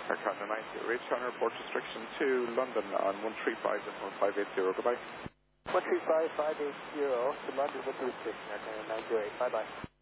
Aircraft 90, reach on report restriction to London on 135.580, goodbye. 135.580 to London with restriction, Aircraft 908, bye-bye.